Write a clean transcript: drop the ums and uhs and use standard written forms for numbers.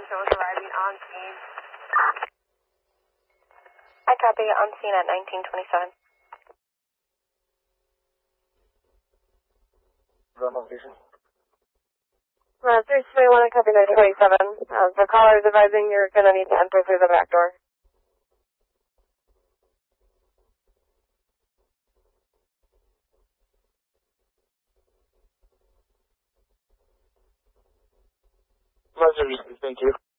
Those arriving on scene. I copy on scene at 1927. Location. 321, I copy 1927. The caller is advising you're going to need to enter through the back door. Roger, thank you.